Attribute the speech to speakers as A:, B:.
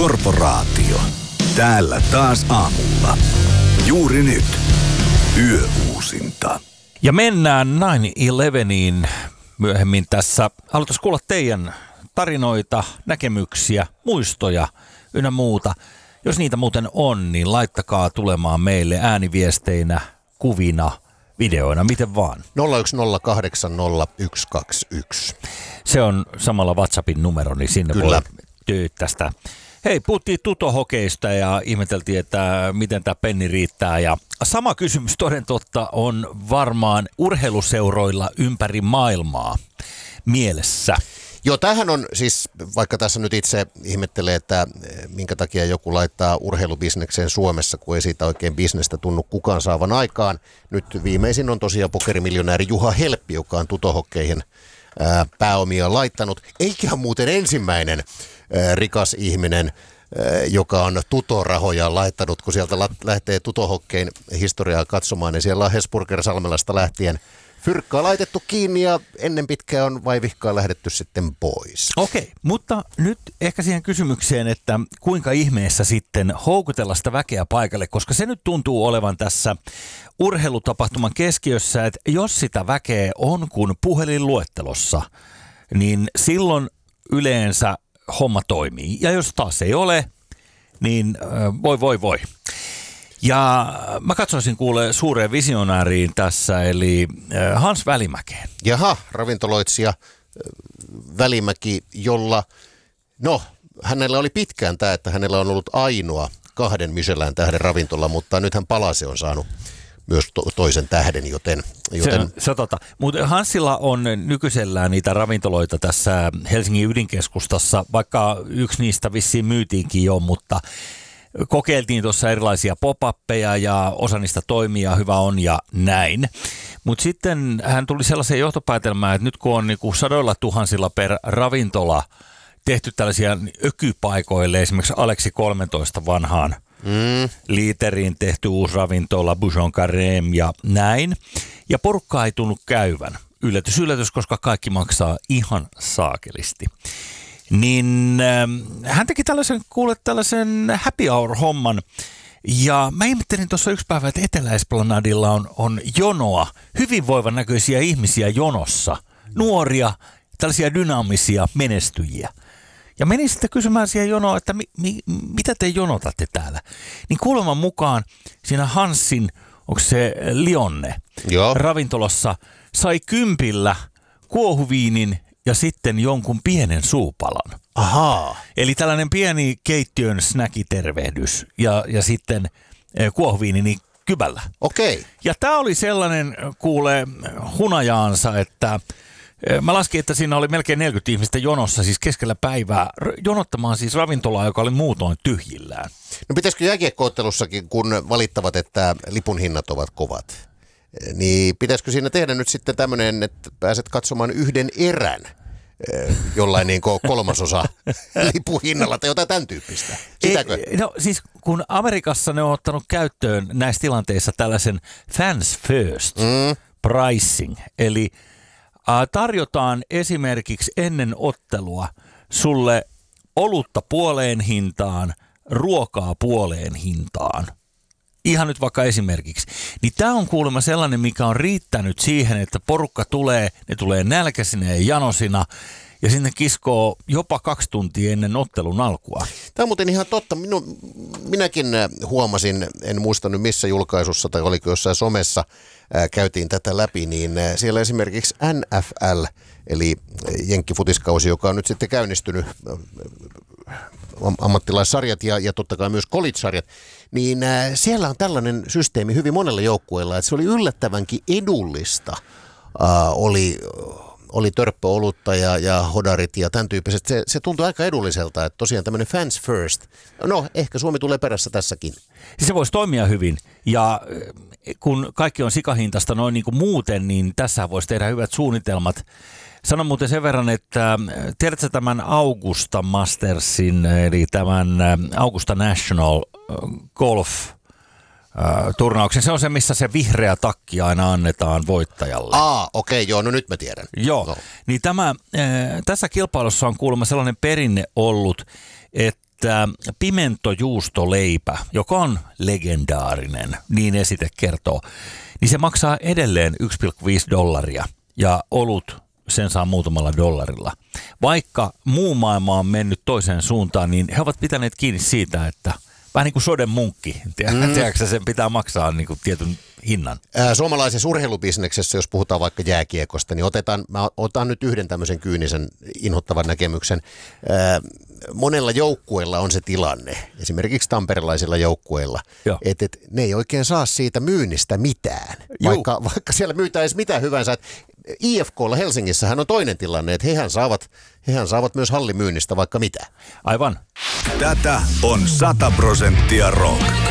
A: Korporaatio. Täällä taas aamulla. Juuri nyt. Yöuusinta.
B: Ja mennään 9/11:iin myöhemmin tässä. Halutais kuulla teidän tarinoita, näkemyksiä, muistoja ynnä muuta. Jos niitä muuten on, niin laittakaa tulemaan meille ääniviesteinä, kuvina, videoina, miten vaan.
C: 01080121.
B: Se on samalla WhatsAppin numero, niin sinne
C: Kyllä.
B: voi tyyttästä. Hei, puhuttiin tutohokeista ja ihmeteltiin, että miten tämä penni riittää. Ja sama kysymys toden totta on varmaan urheiluseuroilla ympäri maailmaa mielessä.
C: Joo, tämähän on siis, vaikka tässä nyt itse ihmettelee, että minkä takia joku laittaa urheilubisnekseen Suomessa, kun ei siitä oikein bisnestä tunnu kukaan saavan aikaan. Nyt viimeisin on tosiaan pokerimiljonääri Juha Helppi, joka on tutohokkeihin pääomia laittanut. Eikä muuten ensimmäinen rikas ihminen, joka on tutorahoja laittanut, kun sieltä lähtee tutohokkein historiaa katsomaan, niin siellä on Hesburger Salmelasta lähtien fyrkkaa laitettu kiinni ja ennen pitkään on vaivihkaa lähdetty sitten pois.
B: Okei, mutta nyt ehkä siihen kysymykseen, että kuinka ihmeessä sitten houkutella sitä väkeä paikalle, koska se nyt tuntuu olevan tässä urheilutapahtuman keskiössä, että jos sitä väkeä on kuin puhelinluettelossa, niin silloin yleensä homma toimii. Ja jos taas ei ole, niin voi. Ja mä katsoisin kuule suureen visionääriin tässä, eli Hans Välimäkeen.
C: Jaha, ravintoloitsija Välimäki, jolla, hänellä oli pitkään tämä, että hänellä on ollut ainoa 2 Michelin-tähden ravintola, mutta nythän Palase on saanut myös toisen tähden, joten...
B: Se totta. Mutta Hansilla on nykyisellään niitä ravintoloita tässä Helsingin ydinkeskustassa, vaikka yksi niistä vissiin myytiinkin jo, mutta kokeiltiin tuossa erilaisia pop-appeja ja osa niistä toimii ja hyvä on ja näin. Mutta sitten hän tuli sellaiseen johtopäätelmään, että nyt kun on niinku 100,000 per ravintola tehty tällaisia ökypaikoille, esimerkiksi Aleksi 13 vanhaan liiteriin tehty uusi ravintola, Bouchon Carême ja näin. Ja porukka ei tunnu käyvän. Yllätys, koska kaikki maksaa ihan saakelisti. Niin hän teki tällaisen happy hour-homman. Ja mä ihmettelin tuossa yksi päivä, että Etelä-Esplanadilla on jonoa, hyvinvoivan näköisiä ihmisiä jonossa. Nuoria, tällaisia dynaamisia menestyjiä. Ja menin sitten kysymään siihen jonoon, että mitä te jonotatte täällä? Niin kuuleman mukaan siinä Hansin, onko se Lionne, ravintolassa sai 10 kuohuviinin ja sitten jonkun pienen suupalan.
C: Ahaa.
B: Eli tällainen pieni keittiön snäkitervehdys ja sitten kuohuviini niin kybällä.
C: Okei.
B: Ja tämä oli sellainen kuule hunajaansa, että mä laskin, että siinä oli melkein 40 ihmistä jonossa, siis keskellä päivää, jonottamaan siis ravintolaa, joka oli muutoin tyhjillään.
C: No pitäisikö jääkiekko-ottelussakin, kun valittavat, että lipun hinnat ovat kovat, niin pitäisikö siinä tehdä nyt sitten tämmöinen, että pääset katsomaan yhden erän jollain niin kuin 1/3 lipuhinnalla tai jotain tämän tyyppistä? Sitäkö?
B: No siis kun Amerikassa ne on ottanut käyttöön näissä tilanteissa tällaisen fans first pricing, eli tarjotaan esimerkiksi ennen ottelua sulle olutta puoleen hintaan, ruokaa puoleen hintaan. Ihan nyt vaikka esimerkiksi. Niin tämä on kuulemma sellainen, mikä on riittänyt siihen, että porukka ne tulee nälkäisinä ja janosina ja sinne kiskoo jopa 2 tuntia ennen ottelun alkua.
C: Tämä on muuten ihan totta. Minäkin huomasin, en muista nyt missä julkaisussa tai oliko jossain somessa, käytiin tätä läpi, niin siellä esimerkiksi NFL, eli jenkkifutiskausi, joka on nyt sitten käynnistynyt, ammattilaissarjat ja totta kai myös college-sarjat, niin siellä on tällainen systeemi hyvin monella joukkueella, että se oli yllättävänkin edullista. Oli törppöolutta ja hodarit ja tämän tyyppiset. Se tuntui aika edulliselta, että tosiaan tämmöinen fans first. No, ehkä Suomi tulee perässä tässäkin.
B: Se voisi toimia hyvin ja kun kaikki on sikahintaista noin niin kuin muuten, niin tässä voisi tehdä hyvät suunnitelmat. Sanon muuten sen verran, että tiedätkö tämän Augusta Mastersin, eli tämän Augusta National Golf turnauksen. Se on se, missä se vihreä takki aina annetaan voittajalle.
C: Okei, joo, no nyt mä tiedän.
B: Joo, niin tässä kilpailussa on kuulemma sellainen perinne ollut, että että pimentojuustoleipä, joka on legendaarinen, niin esite kertoo, niin se maksaa edelleen $1,5 ja olut sen saa muutamalla dollarilla. Vaikka muu maailma on mennyt toiseen suuntaan, niin he ovat pitäneet kiinni siitä, että vähän niin kuin soden munkki. Tiedätkö, sen pitää maksaa niin kuin tietyn hinnan.
C: Suomalaisessa urheilubisneksessä, jos puhutaan vaikka jääkiekosta, niin otan nyt yhden tämmöisen kyynisen inhottavan näkemyksen. Monella joukkueella on se tilanne, esimerkiksi tamperelaisilla joukkueilla, että ne ei oikein saa siitä myynnistä mitään, vaikka siellä myytään edes mitään hyvänsä. IFK:lla Helsingissähän on toinen tilanne, että hehän saavat myös hallimyynnistä vaikka mitä.
B: Aivan.
A: Tätä on 100% rock.